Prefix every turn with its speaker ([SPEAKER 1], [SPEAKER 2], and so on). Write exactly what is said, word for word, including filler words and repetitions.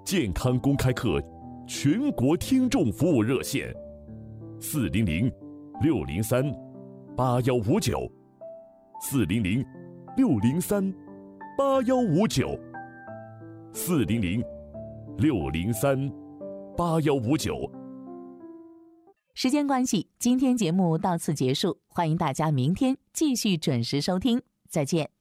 [SPEAKER 1] 健康公开课全国听众服务热线：四零零六零三八幺五九，四零零六零三八幺五九，四零零六零三八幺五九。
[SPEAKER 2] 时间关系，今天节目到此结束，欢迎大家明天继续准时收听，再见。